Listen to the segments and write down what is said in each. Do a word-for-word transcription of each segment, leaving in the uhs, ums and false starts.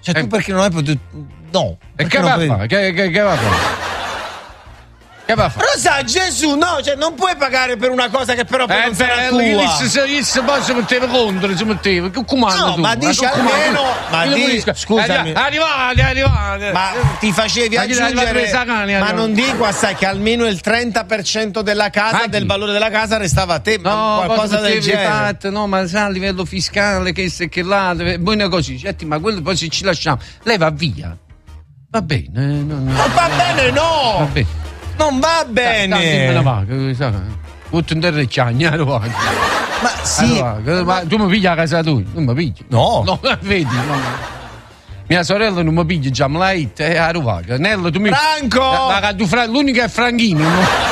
Cioè, eh. tu perché non hai potuto. No. E che va a fare? Che, che, che va a fare? Che va a fare? Però sa Gesù, no, cioè non puoi pagare per una cosa che però poi Eh, non sarà tua. beh, se se poi si metteva contro, si metteva. Che comando No, tu? ma dici tu almeno. Ma Io di, dico, scusami. eh, Arrivate, arrivate. Ma ti facevi Ma chi l'ha aggiungere. presa a cani, Ma allora? non dico assai che almeno il trenta per cento della casa, Ma del chi? valore della casa restava a te. No, qualcosa del genere. Fatto, no, ma sa a livello fiscale che se che là, buone così, certo, ma quello poi se ci lasciamo, lei va via. Va bene, no, no, Non va bene, no! Va bene. Non va bene! Me la va, tutto in terra e chiagna, va. Ma sì. Allora, ma tu mi pigli a casa tua? Non mi pigli? No. No, vedi, no. Mia sorella non mi piglia, già me la hit, è a Ruvaga. Nello, tu mi. Franco! Ma, ma, tu, l'unica è Franchino, no?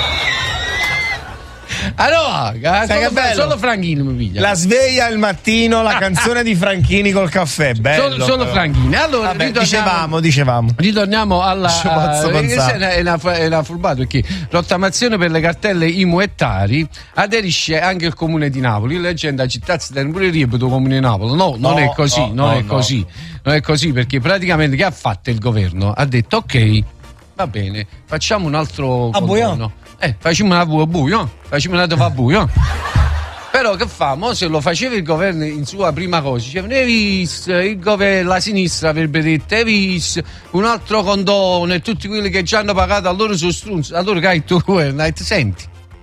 Allora, sai che bello? Solo Franchino mi piglia. La sveglia al mattino, la canzone di Franchini col caffè, bello. Solo, solo Franchini. Allora, vabbè, ritorniamo, dicevamo, dicevamo. Ritorniamo alla. Uh, è una, è una furbata perché rottamazione per le cartelle I M U e Tari aderisce anche il comune di Napoli. Leggenda città si tiene pure ripeto comune di Napoli. No, non no, è così, no, non no, è no. così. Non è così perché praticamente che ha fatto il governo? Ha detto ok, va bene, facciamo un altro a condono. Eh, facciamo una buia buio, facciamo una dove buio. Però che fa? Mo se lo faceva il governo in sua prima cosa, dicevano, hai visto, il governo, la sinistra avrebbe detto, hai visto, un altro condono e tutti quelli che ci hanno pagato allora sono strunzi. Allora che hai tu governo? Hai detto, senti,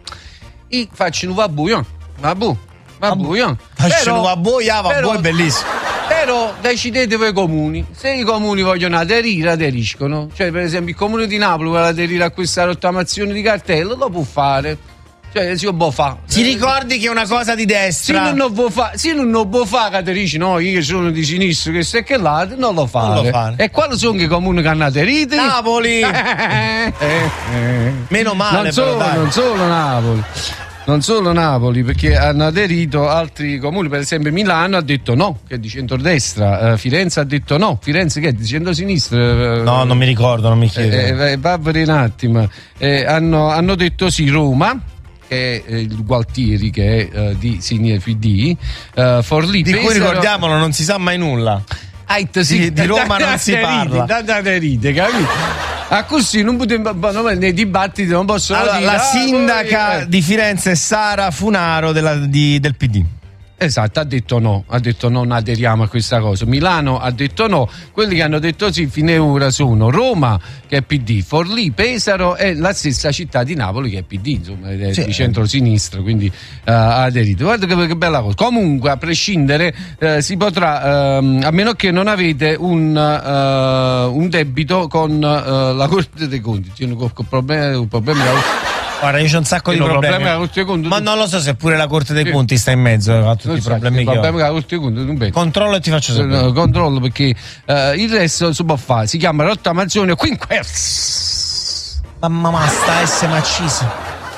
io faccio un vabuio, vabu, vabuio. Faccio un vabuio, vabuio è bellissimo. Però decidete voi comuni, se i comuni vogliono aderire, aderiscono. Cioè, per esempio, il comune di Napoli vuole aderire a questa rottamazione di cartello, lo può fare. Cioè, si può fare. Ti ricordi che è una cosa di destra? Se non può fare, se non può fare, che aderisci, no, io sono di sinistra, che se che là, non lo fare. Non lo fare. E quali sono i comuni che hanno aderito? Napoli! eh, eh, eh. Meno male, non solo, però, dai. non solo Napoli. Non solo Napoli, perché hanno aderito altri comuni, per esempio Milano ha detto no, che è di centrodestra, uh, Firenze ha detto no, Firenze che è di centrosinistra. Uh, no, non mi ricordo, non mi chiedo. Eh, eh, va un attimo. Eh, hanno, hanno detto sì Roma, che è eh, il Gualtieri, che è uh, di Sinistra P D, uh, Forlì, di Pesaro, cui ricordiamolo, non si sa mai nulla. Ait, sì, di, di Roma non si parla. Date ride, capito? A così non potevo, nei dibattiti non posso allora, dire. La ah, sindaca voi, eh. di Firenze è Sara Funaro della, di, del P D. Esatto, ha detto no, ha detto non aderiamo a questa cosa. Milano ha detto no, quelli che hanno detto sì fine ora sono Roma, che è P D, Forlì, Pesaro e la stessa città di Napoli che è P D, insomma, è sì. di centrosinistra, quindi uh, ha aderito. Guarda che, che bella cosa. Comunque, a prescindere, uh, si potrà, uh, a meno che non avete un, uh, un debito con uh, la Corte dei Conti, c'è un, un problema, un problema Guarda, io c'ho un sacco di problemi. problemi ma non lo so se pure la Corte dei sì. Conti sta in mezzo a tutti non i problemi so, che ho. La Corte dei Conti, non controllo e ti faccio sapere. No, controllo perché uh, il resto si può fare. Si chiama rottamazione quinquers. Mamma mia, sta S macisa.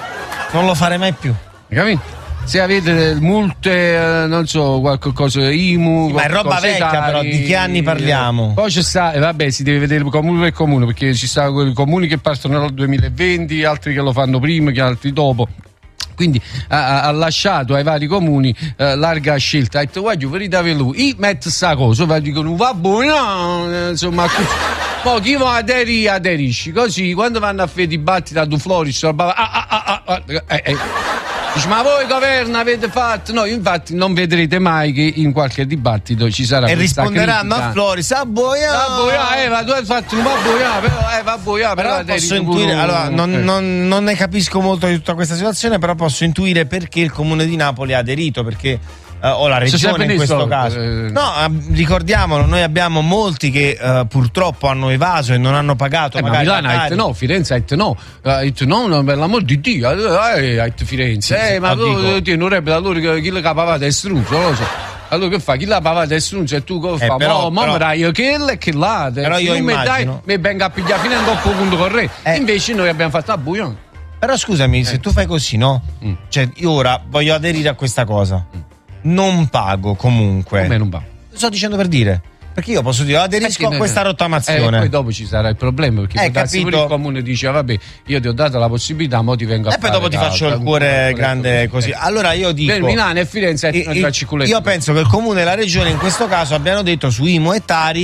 Non lo farei mai più. Capito? Se avete multe, eh, non so, qualche cosa I M U, sì, ma è roba vecchia, tali, però di che anni parliamo? Poi c'è sta, e eh, vabbè, si deve vedere comune per comune, perché ci stanno quei comuni che partono nel duemilaventi, altri che lo fanno prima, che altri dopo. Quindi ha, ha lasciato ai vari comuni eh, larga scelta. Ha detto, guarda, venite lui, io metto sta cosa, poi dicono, va buono, insomma, così. Poi chi va aderire, aderisci, così, quando vanno a fare dibattiti a Du Floris, ah, ah, ah, ah, ah, eh, eh. Dice, ma voi governo avete fatto? No, infatti non vedrete mai che in qualche dibattito ci sarà e questa risponderanno critica. a Floris, a boia, a boia, eh, ma tu hai fatto un va boia, però eh, va boia, però, però posso intuire, pure... allora non, eh. non, non ne capisco molto di tutta questa situazione, però posso intuire perché il comune di Napoli ha aderito, perché Uh, o la regione in questo so, caso eh... no, uh, ricordiamolo, noi abbiamo molti che uh, purtroppo hanno evaso e non hanno pagato, eh, magari ma Milano ha detto no, Firenze ha detto no, ha detto no, no, per l'amor di Dio, ha detto Firenze, sì, eh, sì, ma tu ti non rende allora chi le capava è struzzo, non lo so. Allora che fa? Chi la pavata è strunza e tu che eh, fa? Però, ma però, io che là che là però io mi immagino dai, mi venga a pigliare fino a dopo punto corretto eh. Invece noi abbiamo fatto a buio. Però scusami, eh. se tu fai così, no? Mm. Cioè io ora voglio aderire a questa cosa mm. non pago comunque. Come non pago? Lo sto dicendo per dire. Perché io posso dire aderisco a questa rottamazione. E eh, poi dopo ci sarà il problema, perché eh, capito? il comune dice vabbè, io ti ho dato la possibilità, mo ti vengo a e fare. E poi dopo ti faccio il cuore grande così. Allora io dico per Milano e Firenze io, io penso che il comune e la regione in questo caso abbiano detto su I M U e Tari